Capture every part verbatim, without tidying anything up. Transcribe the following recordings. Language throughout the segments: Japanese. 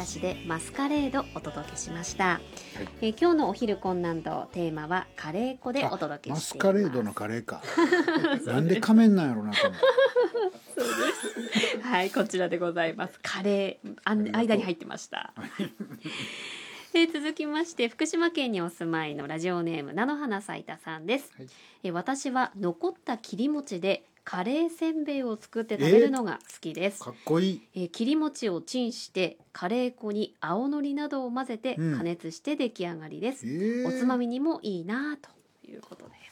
嵐でマスカレードお届けしました、 はい、 えー、今日のお昼こんなんとテーマはカレー粉でお届けしています。 マスカレードのカレーかなんで仮面なんやろうなと思ってそうですはい、こちらでございます。カレーあん間に入ってましたえー、続きまして福島県にお住まいのラジオネーム菜の花咲いたさんです、はい、えー、私は残った切り餅でカレーせんべいを作って食べるのが好きです、 えー、かっこいい、 えー、切り餅をチンしてカレー粉に青のりなどを混ぜて加熱して出来上がりです、うん、えー、おつまみにもいいなということです。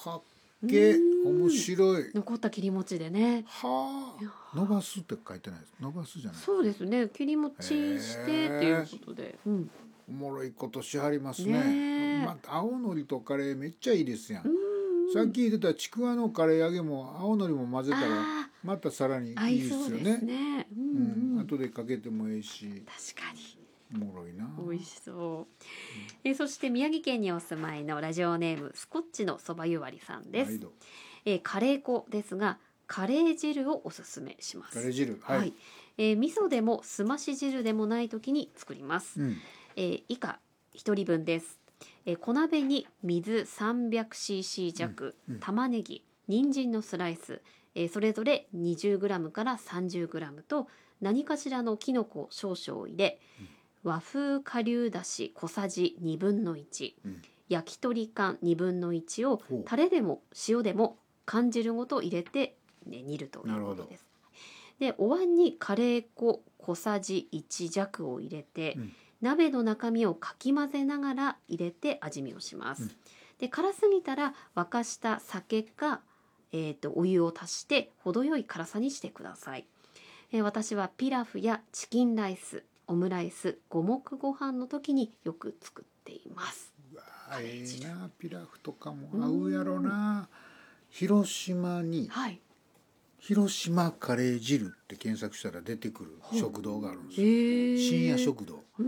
かっけー、面白い。 残った切り餅でね、 はあ、伸ばすって書いてないです。伸ばすじゃない。 そうですね、切り餅チンしてっていうことで、うん、 おもろいことしはりますね。ね、また青のりとカレーめっちゃいいですやん。さっき言ってたちくわのカレー揚げも青のりも混ぜたらまたさらにいいですよね。 ね、うんうん、 うん、後でかけてもいいし。 確かにおもろいな。 美味しそう、うん、えそして宮城県にお住まいのラジオネームスコッチのそば湯割りさんです、えー、カレー粉ですがカレー汁をおすすめします。 カレー汁、はい、はい、 えー、味噌でもすまし汁でもない時に作ります、うん、えー、以下ひとりぶんです。えー、小鍋に水 さんびゃくシーシー 弱、うんうん、玉ねぎ、人参のスライス、えー、それぞれ にじゅうグラム から さんじゅうグラム と何かしらのきのこ少々を入れ、うん、和風顆粒だし小さじにぶんのいち、うん、焼き鳥缶にぶんのいちをタレでも塩でも缶汁ごと入れて、ね、煮るということです。でお椀にカレー粉小さじいち弱を入れて、うん、鍋の中身をかき混ぜながら入れて味見をします、うん、で辛すぎたら沸かした酒か、えーと、お湯を足して程よい辛さにしてください。えー、私はピラフやチキンライス、オムライス、五目ご飯の時によく作っています。 うわええな、ピラフとかも合うやろな。広島に、はい、広島カレー汁って検索したら出てくる食堂があるんですよ、えー、深夜食堂、うんうん、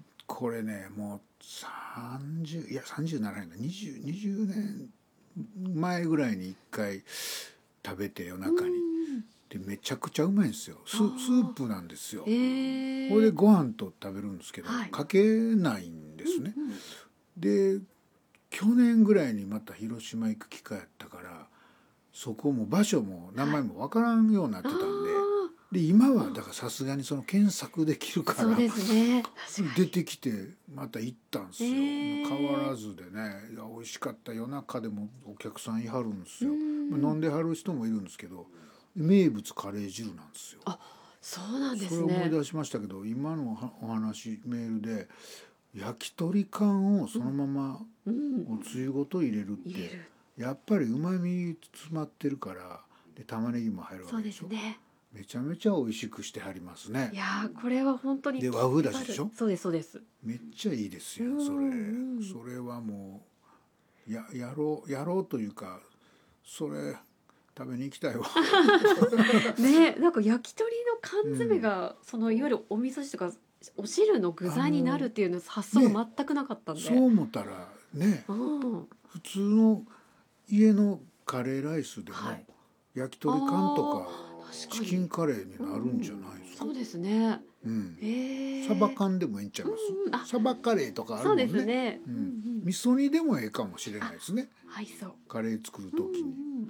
これねもうさんじゅういやさんじゅうななねんだにじゅう、にじゅうねんまえぐらいにいっかい食べて夜中に、でめちゃくちゃうまいんですよ。 ス, スープなんですよ、えー、これでご飯と食べるんですけど、はい、かけないんですね、うんうん、で去年ぐらいにまた広島行く機会やったからそこも場所も名前も分からんようになってたんで、はい、で今はだからさすがにその検索できるからそうですね、 出てきてまた行ったんですよ、えー、変わらずでね、いや美味しかった。夜中でもお客さんいはるんですよ、まあ、飲んではる人もいるんですけど名物カレー汁なんですよ。 あ、そうなんですね。 それ思い出しましたけど今のお話メールで焼き鳥缶をそのままおつゆごと入れるって、うんうん、やっぱりうまみ詰まってるからで玉ねぎも入るわけでしょ。そうですね。めちゃめちゃ美味しくしてはりますね。 いやこれは本当にで和風だしでしょ。 そうですそうです。 めっちゃいいですよそれ。それはもう や, やろうやろうというかそれ食べに行きたいわね、なんか焼き鳥の缶詰が、うん、そのいわゆるお味噌汁とかお汁の具材になるっていうの発想が全くなかったんで、 ね、そう思ったらね、うん、普通の家のカレーライスでも焼き鳥缶とかチキンカレーになるんじゃないですか、 うん、そうですね、 うん、えー、サバ缶でもいいんちゃいます、うん、サバカレーとかあるもんね。 そうですね、 うんうん、味噌煮でもええかもしれないですね、 はい、そうカレー作る時に、うんうん、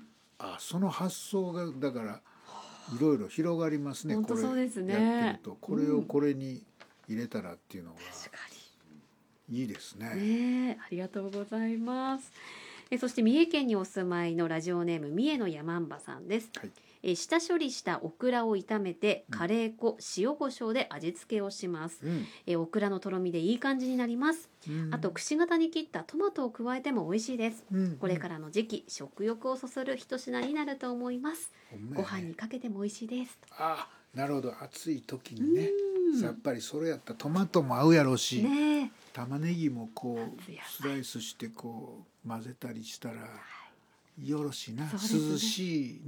あその発想がだからいろいろ広がりますね。 本当そうですね。 これやってるとこれをこれに入れたらっていうのがいいですね。 ね、ありがとうございます。えそして三重県にお住まいのラジオネーム三重の山んばさんです、はい、え下処理したオクラを炒めてカレー粉、うん、塩コショウで味付けをします、うん、えオクラのとろみでいい感じになります、うん、あとくし形に切ったトマトを加えても美味しいです、うん、これからの時期食欲をそそる一品になると思います、ね、ご飯にかけても美味しいです。 あ、なるほど。暑い時にね、やっぱりそれやったらトマトも合うやろうし、ね、玉ねぎもこうスライスしてこう混ぜたりしたらよろしいな、ね、涼しい